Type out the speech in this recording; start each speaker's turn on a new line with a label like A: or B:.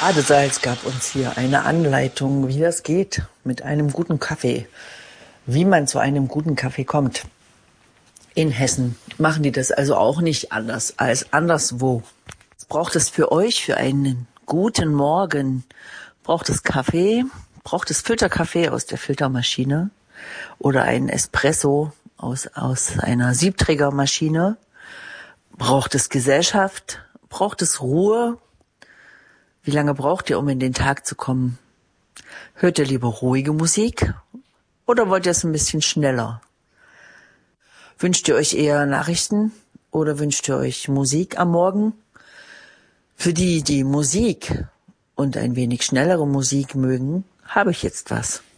A: Adesalz gab uns hier eine Anleitung, wie das geht mit einem guten Kaffee, wie man zu einem guten Kaffee kommt. In Hessen machen die das also auch nicht anders als anderswo. Braucht es für euch, für einen guten Morgen, braucht es Kaffee, braucht es Filterkaffee aus der Filtermaschine oder einen Espresso aus einer Siebträgermaschine, braucht es Gesellschaft, braucht es Ruhe. Wie lange braucht ihr, um in den Tag zu kommen? Hört ihr lieber ruhige Musik oder wollt ihr es ein bisschen schneller? Wünscht ihr euch eher Nachrichten oder wünscht ihr euch Musik am Morgen? Für die, die Musik und ein wenig schnellere Musik mögen, habe ich jetzt was.